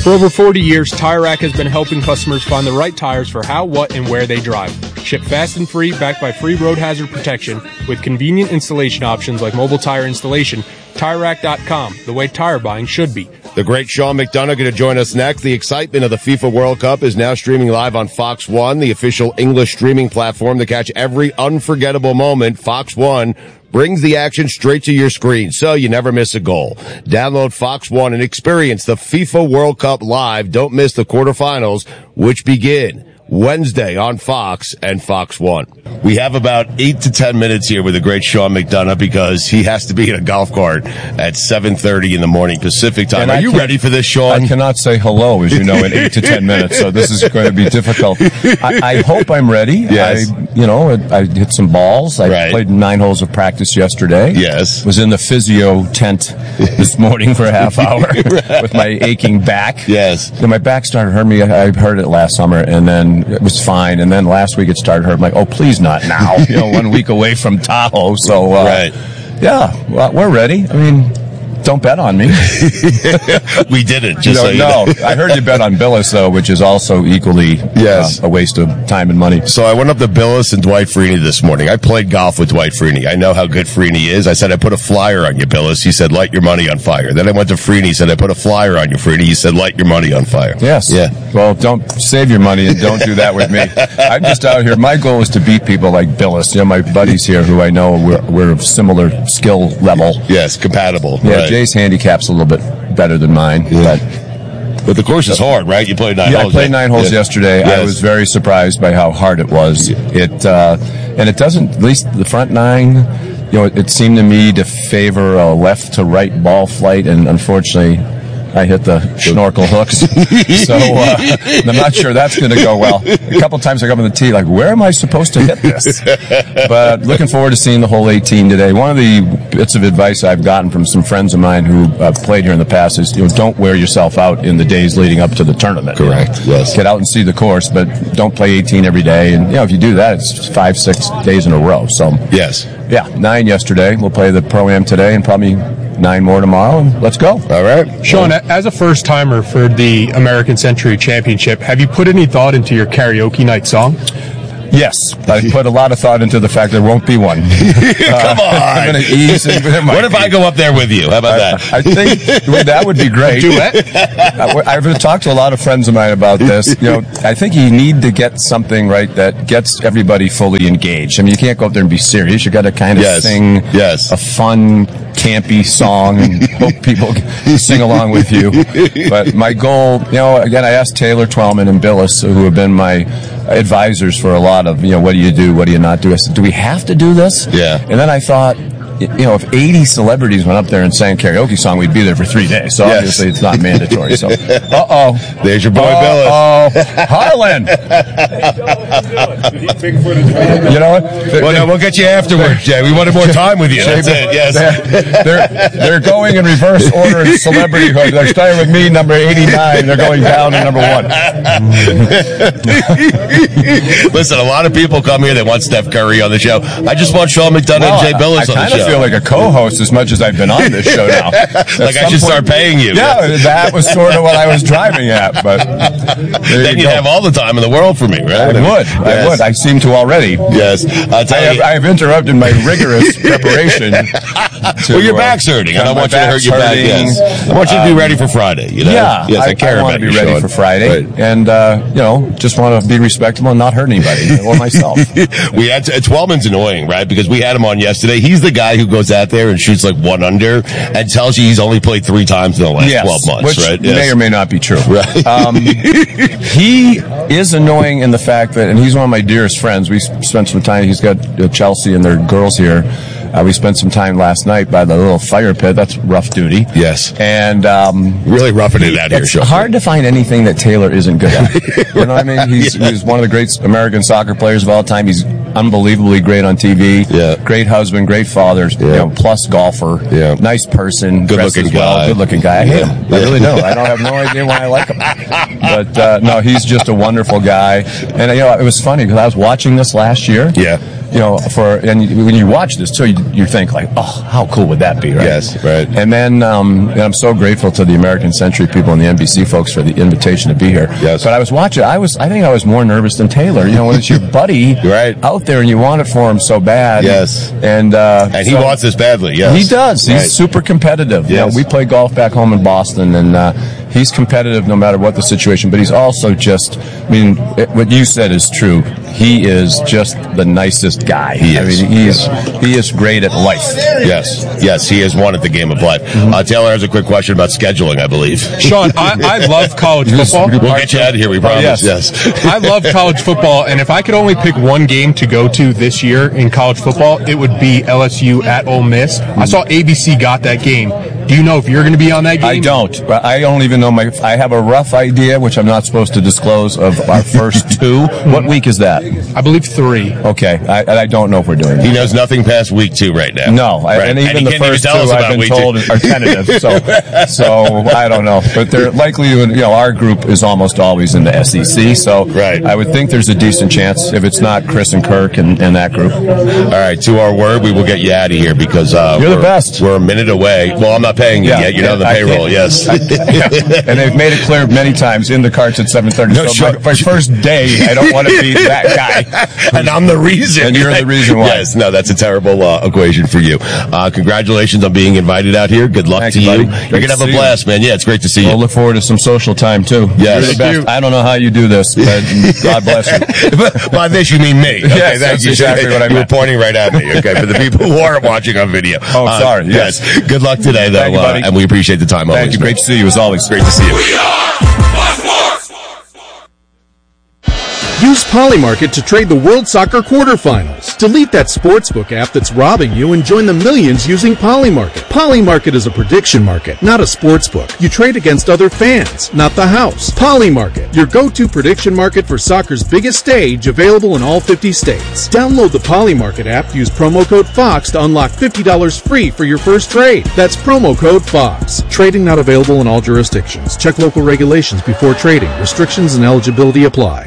For over 40 years, Tire Rack has been helping customers find the right tires for how, what, and where they drive. Ship fast and free, backed by free road hazard protection, with convenient installation options like mobile tire installation. TireRack.com, the way tire buying should be. The great Sean McDonough going to join us next. The excitement of the FIFA World Cup is now streaming live on Fox One, the official English streaming platform to catch every unforgettable moment. Fox One brings the action straight to your screen, so you never miss a goal. Download Fox One and experience the FIFA World Cup live. Don't miss the quarterfinals, which begin Wednesday on Fox and Fox One. We have about 8 to 10 minutes here with the great Sean McDonough because he has to be in a golf cart at 7:30 in the morning Pacific time. Are you ready for this, Sean? I cannot say hello, as you know, in 8 to 10 minutes, so this is going to be difficult. I hope I'm ready. Yes. I hit some balls. I played 9 holes of practice yesterday. Yes. Was in the physio tent this morning for a half hour with my aching back. Yes. Then my back started hurting me. I heard it last summer, and then it was fine. And then last week it started hurting. I'm like, oh, please not now. 1 week away from Tahoe. So, yeah, well, we're ready. I mean, don't bet on me. We didn't. Just so you know. I heard you bet on Billis, though, which is also equally a waste of time and money. So I went up to Billis and Dwight Freeney this morning. I played golf with Dwight Freeney. I know how good Freeney is. I said, I put a flyer on you, Billis. He said, light your money on fire. Then I went to Freeney. He said, I put a flyer on you, Freeney. He said, light your money on fire. Yes. Yeah. Well, don't save your money and don't do that with me. I'm just out here. My goal is to beat people like Billis. My buddies here who I know we're of similar skill level. Yes, compatible. Yeah, right. Jay's handicap's a little bit better than mine. Yeah. But the course is hard, right? You played 9 holes. Yeah, I played 9 holes yesterday. Yes. I was very surprised by how hard it was. And it doesn't, at least the front 9, it seemed to me to favor a left to right ball flight, and unfortunately I hit the snorkel hooks. So I'm not sure that's going to go well. A couple times I got on the tee, like, where am I supposed to hit this? But looking forward to seeing the hole 18 today. One of the bits of advice I've gotten from some friends of mine who have played here in the past is, don't wear yourself out in the days leading up to the tournament. Correct, yes. Get out and see the course, but don't play 18 every day. And, if you do that, it's 5-6 days in a row. So, yes. Yeah, 9 yesterday. We'll play the Pro-Am today and probably 9 more tomorrow, and let's go. All right. Sean, as a first-timer for the American Century Championship, have you put any thought into your karaoke night song? Yes, I put a lot of thought into the fact there won't be one. Come on. I'm going to ease. What if I go up there with you? How about that? I think that would be great. Duet? I've talked to a lot of friends of mine about this. I think you need to get something right that gets everybody fully engaged. I mean, you can't go up there and be serious. You got to kind of sing a fun, campy song and hope people sing along with you. But my goal, again, I asked Taylor Twellman and Billis, who have been my advisors for a lot of, what do you do, what do you not do? I said, do we have to do this? Yeah. And then I thought, if 80 celebrities went up there and sang a karaoke song, we'd be there for 3 days. So obviously it's not mandatory. So, there's your boy Billis. Harlan. You know what? Well, we'll get you afterwards, Jay. We wanted more time with you. That's it. Yes. They're going in reverse order of celebrityhood. They're starting with me, number 89. They're going down to number 1. Listen, a lot of people come here. They want Steph Curry on the show. I just want Sean McDonough and Jay Billis on the show. I feel like a co-host as much as I've been on this show now. Like I should start paying you. Yeah, that was sort of what I was driving at. But then you'd have all the time in the world for me, right? I would. I seem to already. Yes. I have interrupted my rigorous preparation. Well, your back's hurting. I don't want you to hurt your back. Yes. I want you to be ready for Friday. Yeah. Yes, I care want about to be ready for Friday. Right. And, just want to be respectable and not hurt anybody or myself. We had Twellman's annoying, right? Because we had him on yesterday. He's the guy who goes out there and shoots like 1 under and tells you he's only played 3 times in the last 12 months, which right? May or may not be true. Right. He is annoying in the fact that, and he's one of my dearest friends. We spent some time, he's got Chelsea and their girls here. We spent some time last night by the little fire pit. That's rough duty. Yes. And really roughing it out here. It's hard to find anything that Taylor isn't good at. You know what I mean? He's one of the great American soccer players of all time. He's unbelievably great on TV. Yeah. Great husband, great father, plus golfer. Yeah. Nice person. Good-looking guy. Good-looking guy. I hate him. I really do. I don't have no idea why I like him. But, no, he's just a wonderful guy. And, it was funny because I was watching this last year. Yeah. when you watch this too, you think like, oh, how cool would that be, right? Yes, right. And then and I'm so grateful to the American Century people and the NBC folks for the invitation to be here. Yes. But I was watching. I think I was more nervous than Taylor. When it's your buddy right out there and you want it for him so bad. Yes. And he wants this badly. Yes. He does. He's super competitive. Yes. We play golf back home in Boston, and he's competitive no matter what the situation. But he's also just. What you said is true. He is just the nicest guy. He is. He is great at life. Yes, he has won at the game of life. Taylor has a quick question about scheduling, I believe. Sean, I love college football. We'll get you out of here, we promise. Yes. I love college football, and if I could only pick one game to go to this year in college football, it would be LSU at Ole Miss. I saw ABC got that game. Do you know if you're going to be on that game? I don't. I don't even know I have a rough idea, which I'm not supposed to disclose, of our first two. What week is that? I believe 3. Okay. I don't know if we're doing that. He knows nothing past week 2 right now. No. Right. And even the first 2 I've been told are tentative. So I don't know. But they're likely, our group is almost always in the SEC. So I would think there's a decent chance if it's not Chris and Kirk and that group. All right. To our word, we will get you out of here because you're the best. We're a minute away. Well, I'm not paying you yet. You're on the payroll. Yes. And they've made it clear many times in the carts at 7:30. No, so my first day, I don't want to be that guy. And I'm the reason. And you're the reason why. Yes. No, that's a terrible equation for you. Congratulations on being invited out here. Good luck to you. You're going to have a blast, man. Yeah, it's great to see you. We'll look forward to some social time, too. Yes. You're the best. I don't know how you do this, but God bless you. By this, you mean me. Okay, yes, that's exactly what I meant. You were pointing right at me, okay, for the people who aren't watching on video. Oh, sorry. Yes. Good luck today, though, Thank you, buddy. and we appreciate the time always. Thank you. Great to see you, as always. Great to see you. We are Sports! Use Polymarket to trade the World Soccer quarterfinals. Delete that sportsbook app that's robbing you and join the millions using Polymarket. Polymarket is a prediction market, not a sportsbook. You trade against other fans, not the house. Polymarket, your go-to prediction market for soccer's biggest stage, available in all 50 states. Download the Polymarket app, use promo code FOX to unlock $50 free for your first trade. That's promo code FOX. Trading not available in all jurisdictions. Check local regulations before trading. Restrictions and eligibility apply.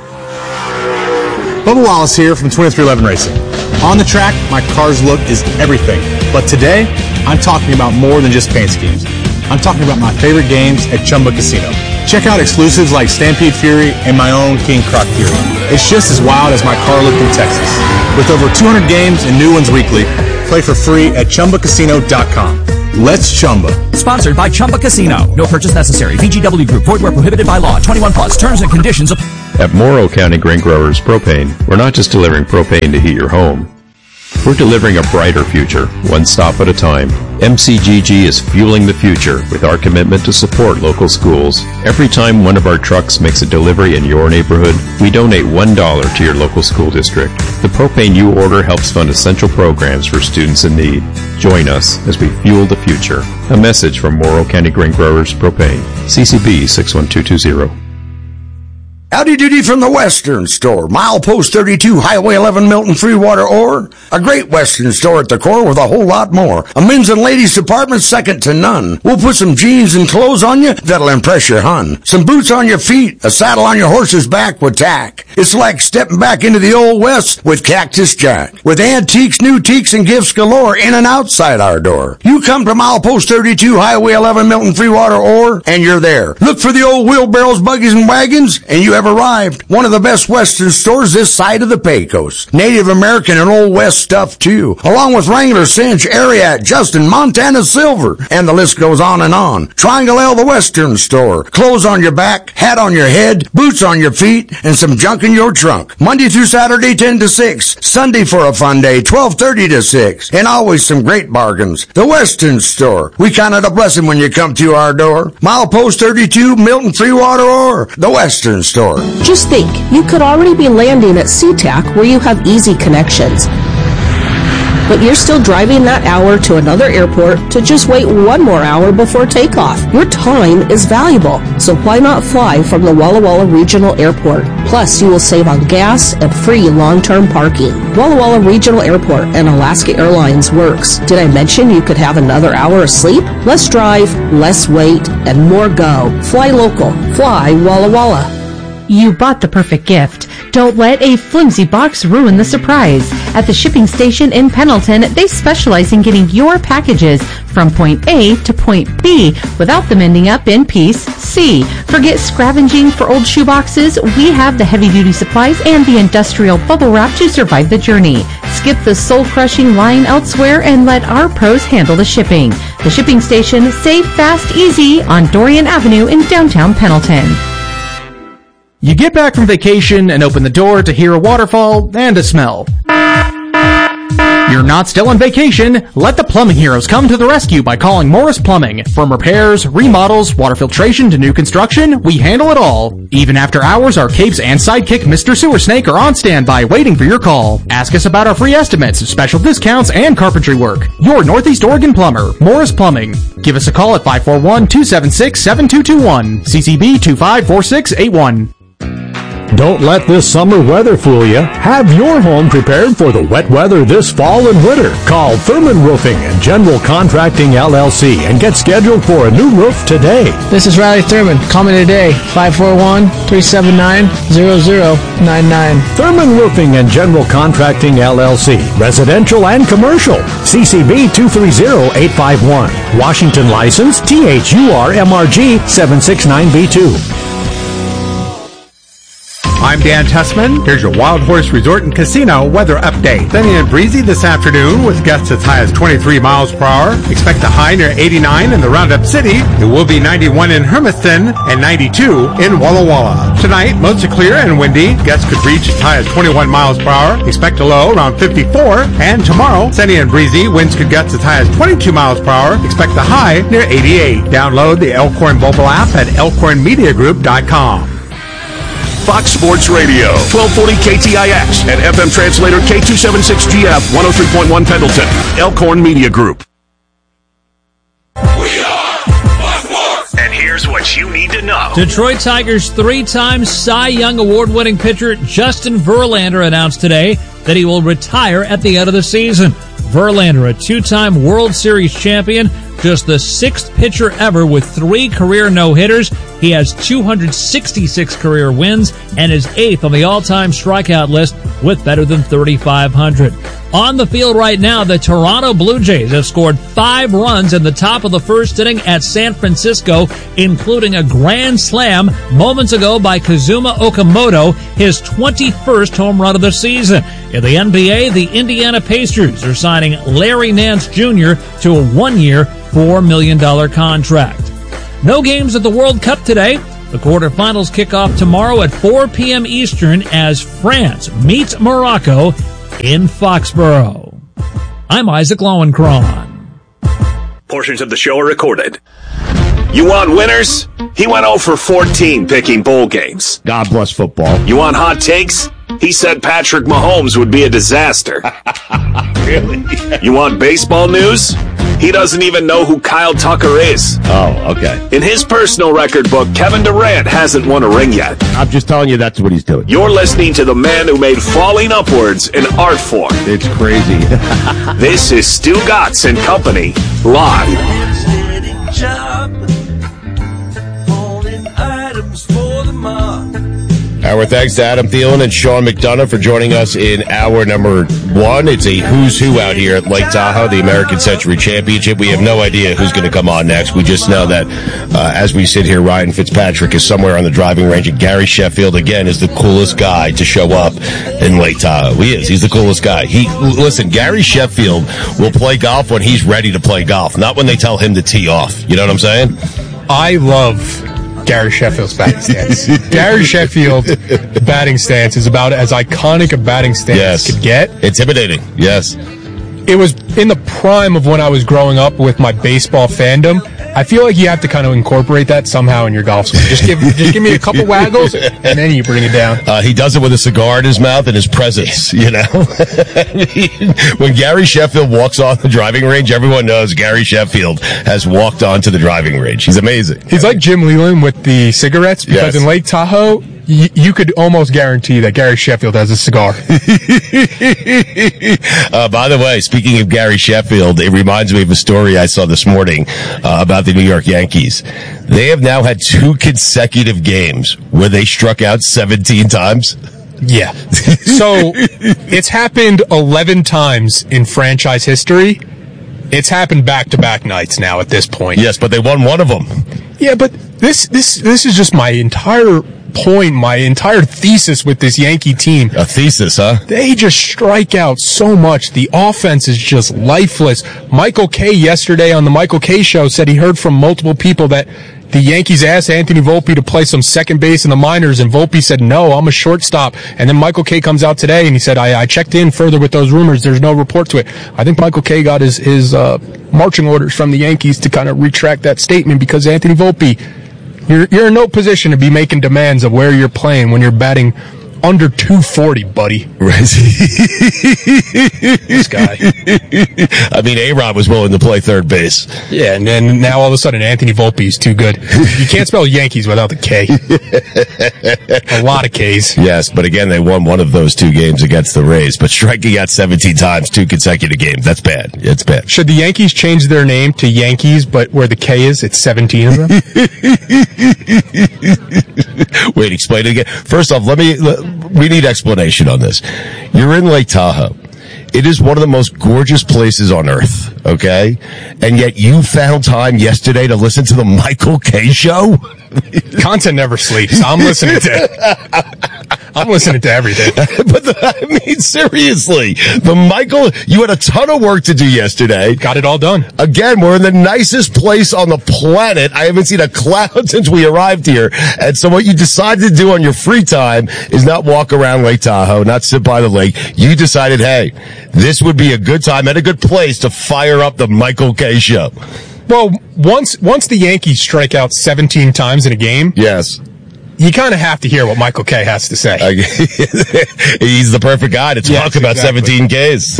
Bubba Wallace here from 2311 Racing. On the track, my car's look is everything. But today, I'm talking about more than just paint schemes. I'm talking about my favorite games at Chumba Casino. Check out exclusives like Stampede Fury and my own King Croc Fury. It's just as wild as my car look in Texas. With over 200 games and new ones weekly, play for free at ChumbaCasino.com. Let's Chumba. Sponsored by Chumba Casino. No purchase necessary. VGW Group. Void where prohibited by law. 21 plus. Terms and conditions apply. At Morrow County Grain Growers Propane, we're not just delivering propane to heat your home. We're delivering a brighter future, one stop at a time. MCGG is fueling the future with our commitment to support local schools. Every time one of our trucks makes a delivery in your neighborhood, we donate $1 to your local school district. The propane you order helps fund essential programs for students in need. Join us as we fuel the future. A message from Morrow County Grain Growers Propane. CCB 61220. Howdy doody from the Western Store. Milepost 32, Highway 11, Milton, Freewater, Ore. A great Western store at the core with a whole lot more. A men's and ladies department second to none. We'll put some jeans and clothes on you that'll impress your hun. Some boots on your feet, a saddle on your horse's back with tack. It's like stepping back into the old West with Cactus Jack. With antiques, new teaks, and gifts galore in and outside our door. You come to Milepost 32, Highway 11, Milton, Freewater, Ore, and you're there. Look for the old wheelbarrows, buggies, and wagons, and you have arrived. One of the best Western stores this side of the Pecos. Native American and Old West stuff too, along with Wrangler, Cinch, Ariat, Justin, Montana Silver, and the list goes on and on. Triangle L, the Western Store. Clothes on your back, hat on your head, boots on your feet, and some junk in your trunk. Monday through Saturday, 10 to 6. Sunday for a fun day, 12:30 to 6. And always some great bargains. The Western Store. We count it a blessing when you come to our door. Milepost 32, Milton, Freewater, Ore. The Western Store. Just think, you could already be landing at SeaTac where you have easy connections. But you're still driving that hour to another airport to just wait one more hour before takeoff. Your time is valuable, so why not fly from the Walla Walla Regional Airport? Plus, you will save on gas and free long-term parking. Walla Walla Regional Airport and Alaska Airlines works. Did I mention you could have another hour of sleep? Less drive, less wait, and more go. Fly local. Fly Walla Walla. You bought the perfect gift. Don't let a flimsy box ruin the surprise. At the shipping station in Pendleton, they specialize in getting your packages from point A to point B without them ending up in piece C. Forget scavenging for old shoeboxes. We have the heavy-duty supplies and the industrial bubble wrap to survive the journey. Skip the soul-crushing line elsewhere and let our pros handle the shipping. The shipping station, safe, fast, easy on Dorian Avenue in downtown Pendleton. You get back from vacation and open the door to hear a waterfall and a smell. You're not still on vacation. Let the plumbing heroes come to the rescue by calling Morris Plumbing. From repairs, remodels, water filtration to new construction, we handle it all. Even after hours, our capes and sidekick Mr. Sewer Snake are on standby waiting for your call. Ask us about our free estimates, special discounts, and carpentry work. Your Northeast Oregon plumber, Morris Plumbing. Give us a call at 541-276-7221. CCB 254681. Don't let this summer weather fool you. Have your home prepared for the wet weather this fall and winter. Call Thurman Roofing and General Contracting LLC and get scheduled for a new roof today. This is Riley Thurman. Call me today, 541-379-0099. Thurman Roofing and General Contracting LLC. Residential and commercial. CCB 230851. Washington license THURMRG 769B2. I'm Dan Tussman. Here's your Wild Horse Resort and Casino weather update. Sunny and breezy this afternoon with gusts as high as 23 miles per hour. Expect a high near 89 in the Roundup City. It will be 91 in Hermiston and 92 in Walla Walla. Tonight, mostly clear and windy. Gusts could reach as high as 21 miles per hour. Expect a low around 54. And tomorrow, sunny and breezy. Winds could gust as high as 22 miles per hour. Expect a high near 88. Download the Elkhorn mobile app at elkhornmediagroup.com. Fox Sports Radio, 1240 KTIX and FM translator K276GF 103.1 Pendleton. Elkhorn Media Group. We are Fox Sports. And here's what you need to know. Detroit Tigers three-time Cy Young Award-winning pitcher Justin Verlander announced today that he will retire at the end of the season. Verlander, a two-time World Series champion, just the sixth pitcher ever with 3 career no-hitters. He has 266 career wins and is 8th on the all-time strikeout list with better than 3,500. On the field right now, the Toronto Blue Jays have scored 5 runs in the top of the first inning at San Francisco, including a grand slam moments ago by Kazuma Okamoto, his 21st home run of the season. In the NBA, the Indiana Pacers are signing Larry Nance Jr. to a 1-year, $4 million contract. No games at the World Cup today. The quarterfinals kick off tomorrow at 4 p.m. Eastern as France meets Morocco in Foxborough. I'm Isaac Lowenkron. Portions of the show are recorded. You want winners? He went 0 for 14 picking bowl games. God bless football. You want hot takes? He said Patrick Mahomes would be a disaster. Really? You want baseball news? He doesn't even know who Kyle Tucker is. Oh, okay. In his personal record book, Kevin Durant hasn't won a ring yet. I'm just telling you that's what he's doing. You're listening to the man who made falling upwards an art form. It's crazy. This is Stu Gatz and Company, live. Our thanks to Adam Thielen and Sean McDonough for joining us in hour number 1. It's a who's who out here at Lake Tahoe, the American Century Championship. We have no idea who's going to come on next. We just know that as we sit here, Ryan Fitzpatrick is somewhere on the driving range, and Gary Sheffield, again, is the coolest guy to show up in Lake Tahoe. He is. He's the coolest guy. Listen, Gary Sheffield will play golf when he's ready to play golf, not when they tell him to tee off. You know what I'm saying? I love Gary Sheffield's batting stance. Gary Sheffield batting stance is about as iconic a batting stance could get. Intimidating, yes. It was in the prime of when I was growing up with my baseball fandom. I feel like you have to kind of incorporate that somehow in your golf swing. Just give me a couple waggles, and then you bring it down. He does it with a cigar in his mouth and his presence, you know. When Gary Sheffield walks on the driving range, everyone knows Gary Sheffield has walked onto the driving range. He's amazing. He's like Jim Leland with the cigarettes, because in Lake Tahoe, you could almost guarantee that Gary Sheffield has a cigar. By the way, speaking of Gary Sheffield, it reminds me of a story I saw this morning about the New York Yankees. They have now had 2 consecutive games where they struck out 17 times. Yeah. So it's happened 11 times in franchise history. It's happened back-to-back nights now at this point. Yes, but they won one of them. Yeah, but this is just my entire point, my entire thesis with this Yankee team. A thesis, huh? They just strike out so much. The offense is just lifeless. Michael Kay yesterday on the Michael Kay show said he heard from multiple people that the Yankees asked Anthony Volpe to play some second base in the minors, and Volpe said, no, I'm a shortstop. And then Michael Kay comes out today, and he said, I checked in further with those rumors. There's no report to it. I think Michael Kay got his marching orders from the Yankees to kind of retract that statement, because Anthony Volpe, you're in no position to be making demands of where you're playing when you're batting under 240, buddy. This guy. I mean, A-Rod was willing to play third base. Yeah, and then now all of a sudden Anthony Volpe is too good. You can't spell Yankees without the K. A lot of Ks. Yes, but again, they won one of those 2 games against the Rays. But striking out 17 times, 2 consecutive games. That's bad. It's bad. Should the Yankees change their name to Yankees, but where the K is, it's 17 of them? Wait, explain it again. First off, we need explanation on this. You're in Lake Tahoe. It is one of the most gorgeous places on earth, okay? And yet you found time yesterday to listen to the Michael Kay show? Content never sleeps. I'm listening to everything. But I mean, seriously, you had a ton of work to do yesterday. Got it all done. Again, we're in the nicest place on the planet. I haven't seen a cloud since we arrived here. And so what you decided to do on your free time is not walk around Lake Tahoe, not sit by the lake. You decided, hey, this would be a good time and a good place to fire up the Michael Kay show. Well, once the Yankees strike out 17 times in a game, yes, you kind of have to hear what Michael Kay has to say. He's the perfect guy to talk about exactly. 17 Ks.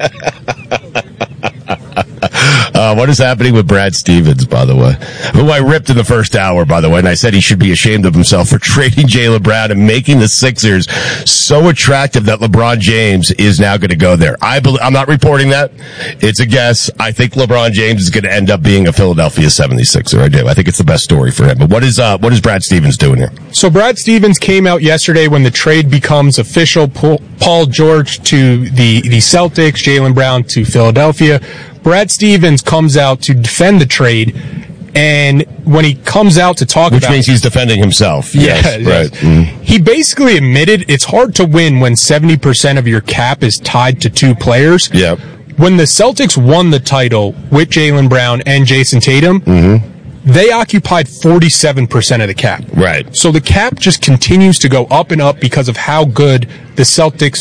What is happening with Brad Stevens, by the way? Who I ripped in the first hour, by the way, and I said he should be ashamed of himself for trading Jaylen Brown and making the Sixers so attractive that LeBron James is now going to go there. I'm not reporting that. It's a guess. I think LeBron James is going to end up being a Philadelphia 76er. I do. I think it's the best story for him. But what is Brad Stevens doing here? So Brad Stevens came out yesterday when the trade becomes official. Paul George to the Celtics, Jaylen Brown to Philadelphia. Brad Stevens comes out to defend the trade, and when he comes out to talk Which means he's defending himself. Yes, right. Mm-hmm. He basically admitted it's hard to win when 70% of your cap is tied to 2 players. Yeah. When the Celtics won the title with Jaylen Brown and Jason Tatum, they occupied 47% of the cap. Right. So the cap just continues to go up and up because of how good those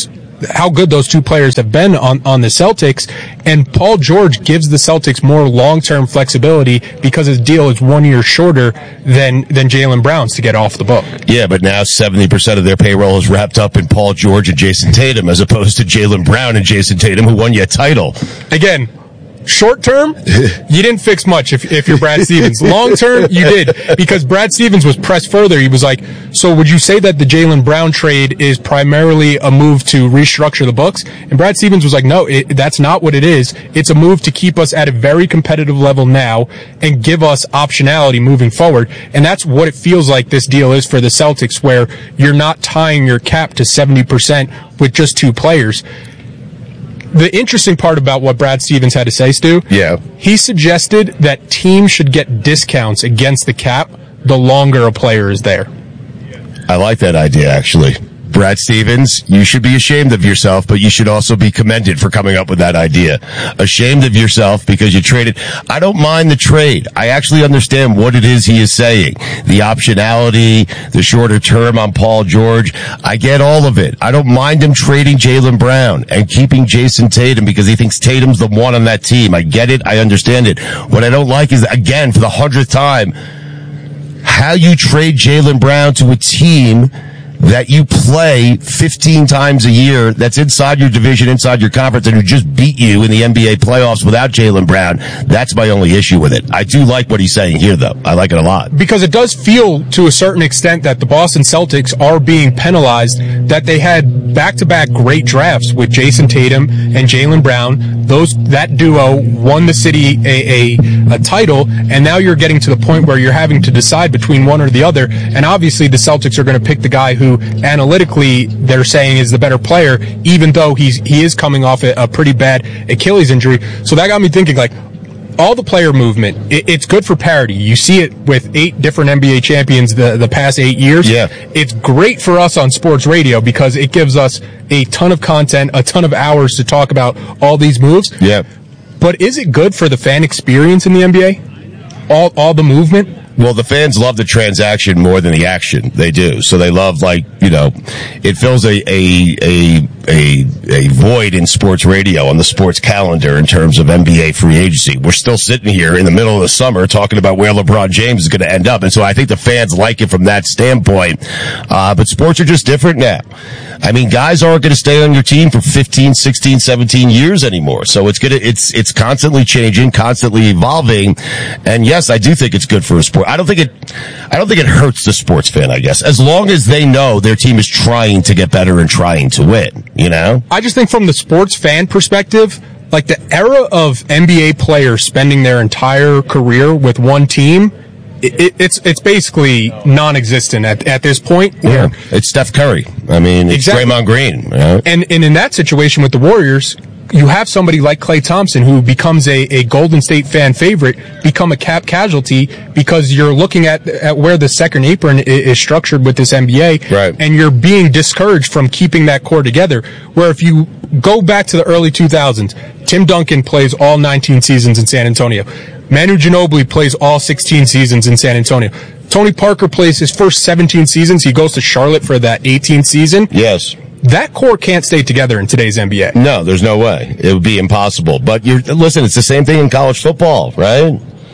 2 players have been on the Celtics, and Paul George gives the Celtics more long-term flexibility because his deal is 1 year shorter than Jaylen Brown's to get off the book. Yeah, but now 70% of their payroll is wrapped up in Paul George and Jason Tatum as opposed to Jaylen Brown and Jason Tatum, who won you a title. Again, short term, you didn't fix much if you're Brad Stevens. Long term, you did, because Brad Stevens was pressed further. He was like, so would you say that the Jaylen Brown trade is primarily a move to restructure the books? And Brad Stevens was like, no, that's not what it is. It's a move to keep us at a very competitive level now and give us optionality moving forward. And that's what it feels like this deal is for the Celtics, where you're not tying your cap to 70% with just 2 players. The interesting part about what Brad Stevens had to say, Stu, he suggested that teams should get discounts against the cap the longer a player is there. I like that idea, actually. Brad Stevens, you should be ashamed of yourself, but you should also be commended for coming up with that idea. Ashamed of yourself because you traded. I don't mind the trade. I actually understand what it is he is saying. The optionality, the shorter term on Paul George. I get all of it. I don't mind him trading Jaylen Brown and keeping Jason Tatum because he thinks Tatum's the one on that team. I get it. I understand it. What I don't like is, again, for the 100th time, how you trade Jaylen Brown to a team that you play 15 times a year, that's inside your division, inside your conference, and who just beat you in the NBA playoffs without Jaylen Brown. That's my only issue with it. I do like what he's saying here, though. I like it a lot. Because it does feel, to a certain extent, that the Boston Celtics are being penalized, that they had back-to-back great drafts with Jason Tatum and Jaylen Brown. That duo won the city a title, and now you're getting to the point where you're having to decide between one or the other. And obviously, the Celtics are going to pick the guy who, analytically, they're saying is the better player, even though he is coming off a pretty bad Achilles injury. So that got me thinking, like, all the player movement, it's good for parity. You see it with 8 different NBA champions the past 8 years. Yeah. It's great for us on sports radio because it gives us a ton of content, a ton of hours to talk about all these moves. Yeah. But is it good for the fan experience in the NBA? All the movement? Well, the fans love the transaction more than the action. They do. So they love, like, it fills a void in sports radio on the sports calendar in terms of NBA free agency. We're still sitting here in the middle of the summer talking about where LeBron James is going to end up. And so I think the fans like it from that standpoint. But sports are just different now. I mean, guys aren't going to stay on your team for 15, 16, 17 years anymore. So it's constantly changing, constantly evolving. And yes, I do think it's good for a sport. I don't think it hurts the sports fan, I guess, as long as they know their team is trying to get better and trying to win, I just think from the sports fan perspective, like the era of NBA players spending their entire career with one team, it's basically non-existent at this point. Yeah, it's Steph Curry. I mean, it's Draymond Green. And in that situation with the Warriors, you have somebody like Klay Thompson who becomes a Golden State fan favorite, become a cap casualty because you're looking at where the second apron is structured with this NBA, right? And you're being discouraged from keeping that core together. Where if you go back to the early 2000s, Tim Duncan plays all 19 seasons in San Antonio. Manu Ginobili plays all 16 seasons in San Antonio. Tony Parker plays his first 17 seasons. He goes to Charlotte for that 18th season. Yes. That core can't stay together in today's NBA. No, there's no way. It would be impossible. But listen, it's the same thing in college football, right?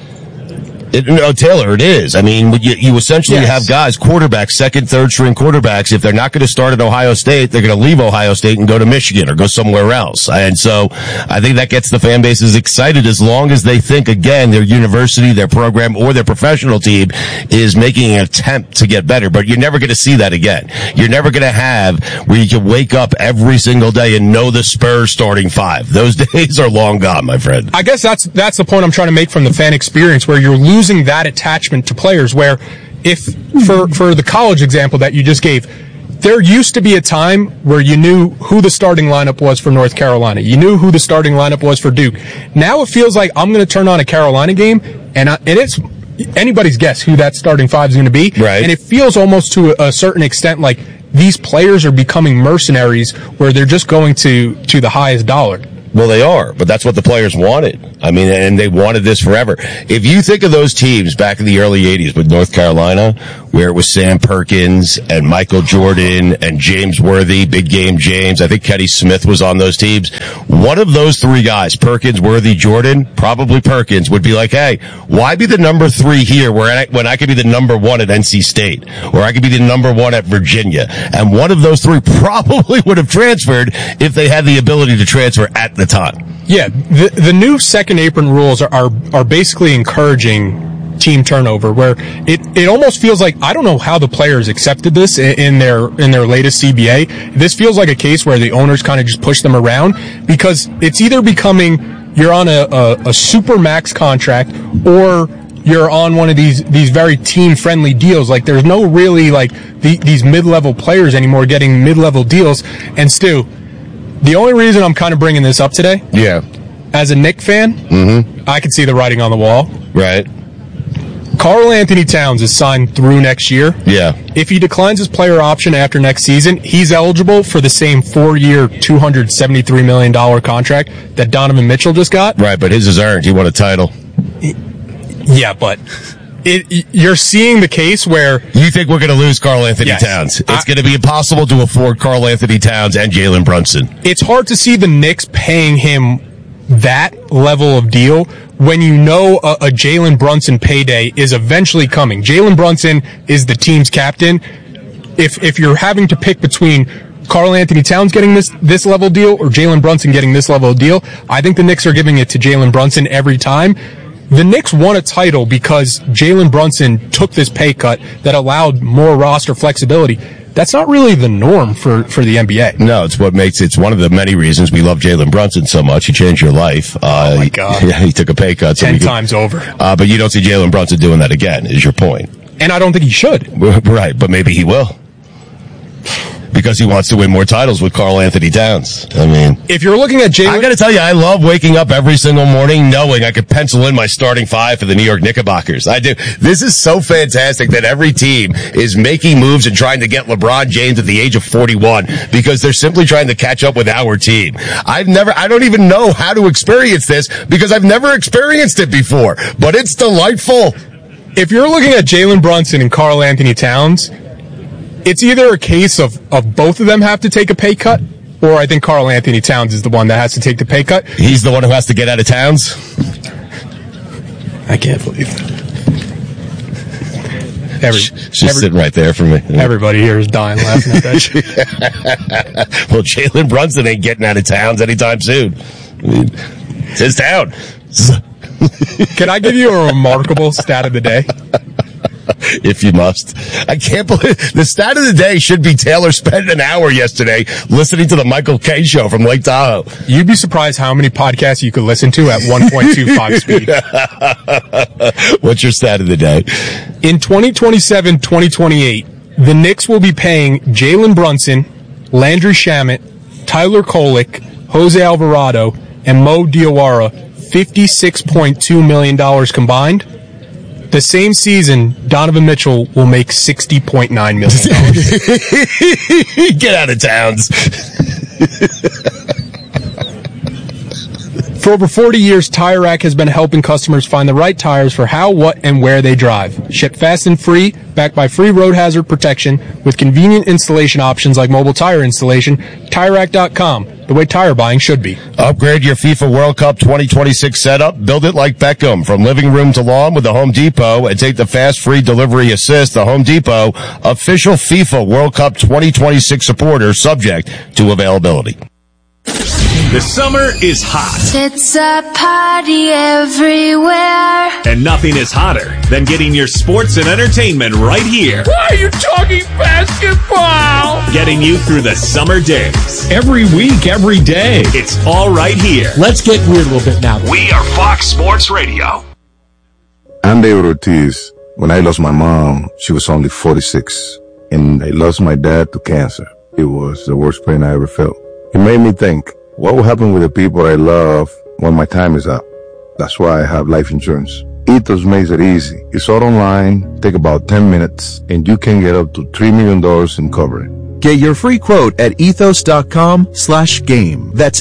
Taylor, it is. I mean, you essentially have guys, quarterbacks, second, third string quarterbacks. If they're not going to start at Ohio State, they're going to leave Ohio State and go to Michigan or go somewhere else. And so I think that gets the fan bases excited as long as they think, again, their university, their program, or their professional team is making an attempt to get better. But you're never going to see that again. You're never going to have where you can wake up every single day and know the Spurs starting 5. Those days are long gone, my friend. I guess that's the point I'm trying to make from the fan experience, where you're losing that attachment to players. Where if for the college example that you just gave, there used to be a time where you knew who the starting lineup was for North Carolina. You knew who the starting lineup was for Duke. Now it feels like I'm going to turn on a Carolina game and it's anybody's guess who that starting 5 is going to be. Right. And it feels almost to a certain extent like these players are becoming mercenaries where they're just going to the highest dollar. Well, they are, but that's what the players wanted. I mean, and they wanted this forever. If you think of those teams back in the early 80s with North Carolina, where it was Sam Perkins and Michael Jordan and James Worthy, Big Game James, I think Kenny Smith was on those teams. One of those 3 guys, Perkins, Worthy, Jordan, probably Perkins, would be like, hey, why be the number 3 here when I could be the number 1 at NC State, or I could be the number 1 at Virginia? And one of those 3 probably would have transferred if they had the ability to transfer at the time. Yeah, the new second apron rules are basically encouraging team turnover, where it almost feels like, I don't know how the players accepted this in their latest CBA. This feels like a case where the owners kind of just push them around, because it's either becoming you're on a super max contract or you're on one of these very team friendly deals. Like there's no really like these mid-level players anymore getting mid-level deals. And Stu, the only reason I'm kind of bringing this up today, as a Knicks fan, I can see the writing on the wall. Right. Karl Anthony Towns is signed through next year. Yeah. If he declines his player option after next season, he's eligible for the same 4-year, $273 million contract that Donovan Mitchell just got. Right, but his is earned. He won a title. Yeah, but you're seeing the case where you think we're going to lose Karl Anthony Towns. It's going to be impossible to afford Karl Anthony Towns and Jalen Brunson. It's hard to see the Knicks paying him that level of deal when you know a Jalen Brunson payday is eventually coming. Jalen Brunson is the team's captain. If you're having to pick between Karl Anthony Towns getting this level deal or Jalen Brunson getting this level of deal, I think the Knicks are giving it to Jalen Brunson every time. The Knicks won a title because Jalen Brunson took this pay cut that allowed more roster flexibility. That's not really the norm for the NBA. No, it's one of the many reasons we love Jalen Brunson so much. He changed your life. Oh my God. He took a pay cut. 10 times over. But you don't see Jalen Brunson doing that again, is your point. And I don't think he should. Right, but maybe he will. Because he wants to win more titles with Karl Anthony Towns. I mean, if you're looking at Jalen, I got to tell you, I love waking up every single morning knowing I could pencil in my starting five for the New York Knickerbockers. I do. This is so fantastic that every team is making moves and trying to get LeBron James at the age of 41 because they're simply trying to catch up with our team. I don't even know how to experience this because I've never experienced it before, but it's delightful. If you're looking at Jalen Brunson and Karl Anthony Towns, it's either a case of both of them have to take a pay cut, or I think Karl Anthony Towns is the one that has to take the pay cut. He's the one who has to get out of Towns? I can't believe that. She's sitting right there for me. Everybody here is dying laughing at that. Well, Jalen Brunson ain't getting out of Towns anytime soon. I mean, it's his town. Can I give you a remarkable stat of the day? If you must. I can't believe the stat of the day should be Taylor spent an hour yesterday listening to the Michael Kay show from Lake Tahoe. You'd be surprised how many podcasts you could listen to at 1.25 speed. What's your stat of the day? In 2027-2028, the Knicks will be paying Jalen Brunson, Landry Shamet, Tyler Kolek, Jose Alvarado, and Mo Diawara $56.2 million combined. The same season, Donovan Mitchell will make $60.9 million. Get out of Towns. For over 40 years, Tire Rack has been helping customers find the right tires for how, what, and where they drive. Shipped fast and free, backed by free road hazard protection, with convenient installation options like mobile tire installation. TireRack.com, the way tire buying should be. Upgrade your FIFA World Cup 2026 setup. Build it like Beckham, from living room to lawn with the Home Depot, and take the fast free delivery assist. The Home Depot, official FIFA World Cup 2026 supporter, subject to availability. The summer is hot. It's a party everywhere. And nothing is hotter than getting your sports and entertainment right here. Why are you talking basketball? Getting you through the summer days. Every week, every day. It's all right here. Let's get weird a little bit now. We are Fox Sports Radio. I'm David Ortiz. When I lost my mom, she was only 46. And I lost my dad to cancer. It was the worst pain I ever felt. It made me think, what will happen with the people I love when my time is up? That's why I have life insurance. Ethos makes it easy. It's all online, take about 10 minutes, and you can get up to $3 million in coverage. Get your free quote at ethos.com/game. That's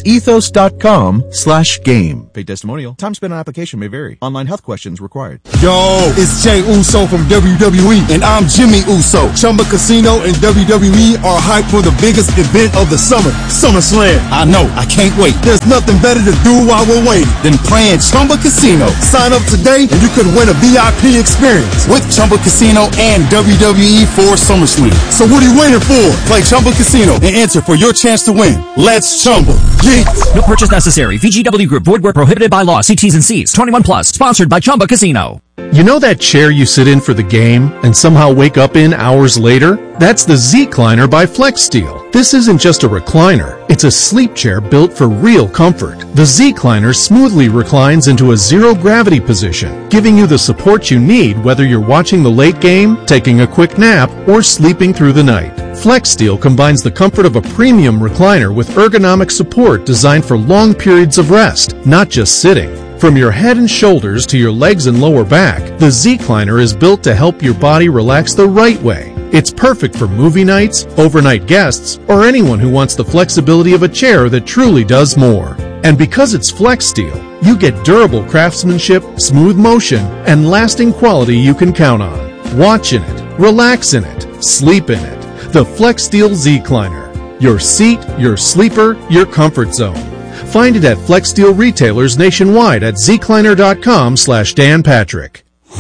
ethos.com/game. Paid testimonial. Time spent on application may vary. Online health questions required. Yo, it's Jay Uso from WWE, and I'm Jimmy Uso. Chumba Casino and WWE are hyped for the biggest event of the summer, SummerSlam. I know, I can't wait. There's nothing better to do while we're waiting than playing Chumba Casino. Sign up today and you could win a VIP experience with Chumba Casino and WWE for SummerSlam. So what are you waiting for? Play Chumba Casino and enter for your chance to win. Let's Chumba. Yeah. No purchase necessary. VGW Group. Void where prohibited by law. See T's and C's. 21 plus. Sponsored by Chumba Casino. You know that chair you sit in for the game and somehow wake up in hours later? That's the Z-Cliner by FlexSteel. This isn't just a recliner. It's a sleep chair built for real comfort. The Z-Cliner smoothly reclines into a zero-gravity position, giving you the support you need whether you're watching the late game, taking a quick nap, or sleeping through the night. FlexSteel combines the comfort of a premium recliner with ergonomic support designed for long periods of rest, not just sitting. From your head and shoulders to your legs and lower back, the Z-Cliner is built to help your body relax the right way. It's perfect for movie nights, overnight guests, or anyone who wants the flexibility of a chair that truly does more. And because it's FlexSteel, you get durable craftsmanship, smooth motion, and lasting quality you can count on. Watch in it, relax in it, sleep in it. The FlexSteel Z-Cliner. Your seat, your sleeper, your comfort zone. Find it at FlexSteel retailers nationwide at zcliner.com/Dan Patrick.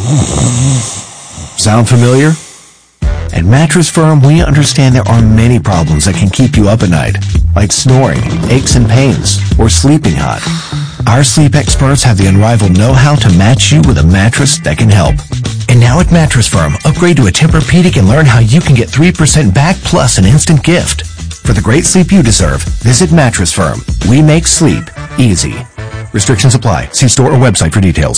Sound familiar? At Mattress Firm, we understand there are many problems that can keep you up at night, like snoring, aches and pains, or sleeping hot. Our sleep experts have the unrivaled know-how to match you with a mattress that can help. And now at Mattress Firm, upgrade to a Tempur-Pedic and learn how you can get 3% back plus an instant gift. For the great sleep you deserve, visit Mattress Firm. We make sleep easy. Restrictions apply. See store or website for details.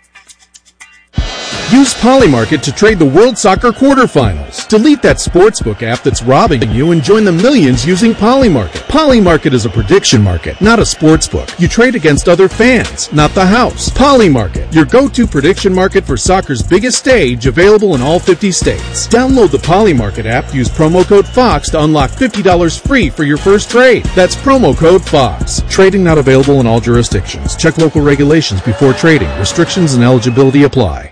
Use Polymarket to trade the World Soccer quarterfinals. Delete that sportsbook app that's robbing you and join the millions using Polymarket. Polymarket is a prediction market, not a sportsbook. You trade against other fans, not the house. Polymarket, your go-to prediction market for soccer's biggest stage, available in all 50 states. Download the Polymarket app, use promo code FOX to unlock $50 free for your first trade. That's promo code FOX. Trading not available in all jurisdictions. Check local regulations before trading. Restrictions and eligibility apply.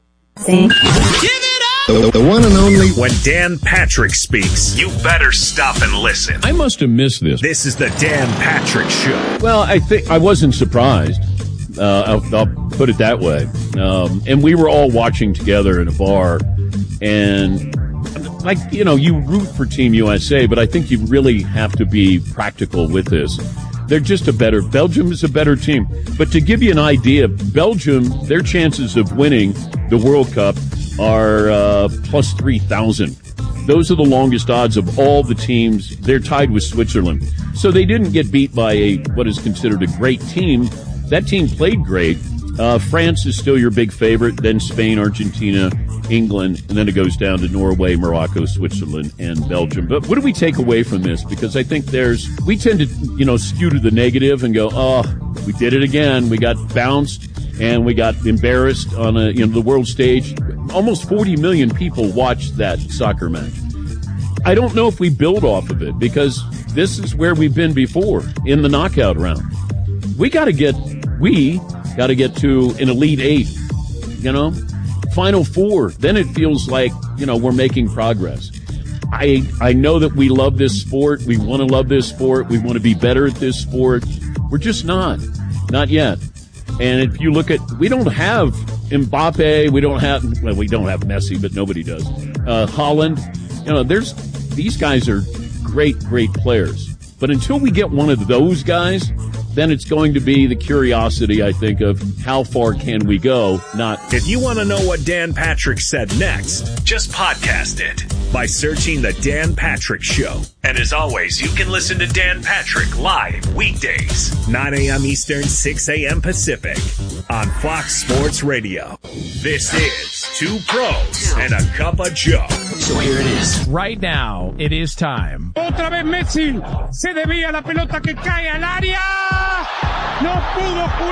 The one and only. When Dan Patrick speaks, you better stop and listen. I must have missed this. This is the Dan Patrick Show. Well, I think I wasn't surprised. I'll put it that way. And we were all watching together in a bar, and you root for Team USA, but I think you really have to be practical with this. They're just Belgium is a better team. But to give you an idea, Belgium, their chances of winning the World Cup are plus 3,000. Those are the longest odds of all the teams. They're tied with Switzerland. So they didn't get beat by what is considered a great team. That team played great. France is still your big favorite, then Spain, Argentina, England, and then it goes down to Norway, Morocco, Switzerland, and Belgium. But what do we take away from this? Because I think we tend to, skew to the negative and go, oh, we did it again. We got bounced and we got embarrassed on the world stage. Almost 40 million people watched that soccer match. I don't know if we build off of it because this is where we've been before in the knockout round. We got to get to an Elite Eight, Final Four. Then it feels like, we're making progress. I know that we love this sport. We want to love this sport. We want to be better at this sport. We're just not yet. And if you look at, we don't have Mbappe. We don't have Messi, but nobody does. Holland, these guys are great players. But until we get one of those guys, then it's going to be the curiosity, I think, of how far can we go, not... If you want to know what Dan Patrick said next, just podcast it by searching The Dan Patrick Show. And as always, you can listen to Dan Patrick live weekdays, 9 a.m. Eastern, 6 a.m. Pacific on Fox Sports Radio. This is Two Pros and a Cup of Joe. So here it is. Right now, it is time. Otra vez Messi. Se desvía la pelota que cae al área. No pudo